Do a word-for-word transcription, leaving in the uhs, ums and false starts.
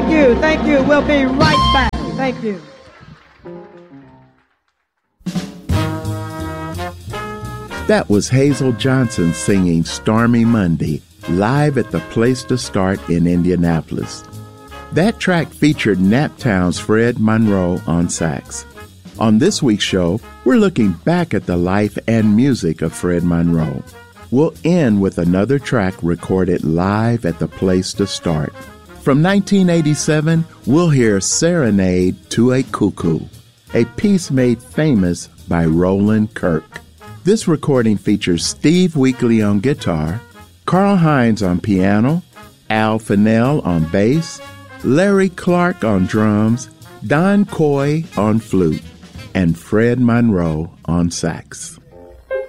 Thank you. Thank you. We'll be right back. Thank you. That was Hazel Johnson singing Stormy Monday live at the Place to Start in Indianapolis. That track featured Naptown's Fred Monroe on sax. On this week's show, we're looking back at the life and music of Fred Monroe. We'll end with another track recorded live at the Place to Start. From nineteen eighty-seven, we'll hear Serenade to a Cuckoo, a piece made famous by Roland Kirk. This recording features Steve Weekly on guitar, Carl Hines on piano, Al Fennell on bass, Larry Clark on drums, Don Coy on flute, and Fred Monroe on sax.